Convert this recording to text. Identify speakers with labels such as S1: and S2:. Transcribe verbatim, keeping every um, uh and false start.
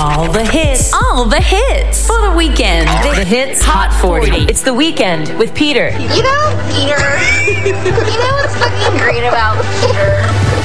S1: All the hits. All the hits. For the weekend. The Hits Hot forty. It's the weekend with Peter.
S2: You know, Peter. You know what's fucking great about Peter?